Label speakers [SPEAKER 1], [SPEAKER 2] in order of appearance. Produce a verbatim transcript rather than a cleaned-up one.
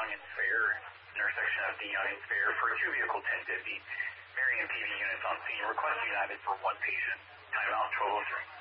[SPEAKER 1] Young and Fair, intersection of D Young and Fair for two vehicle ten fifty. Marion P V units on scene. Request United for one patient. Timeout twelve oh three.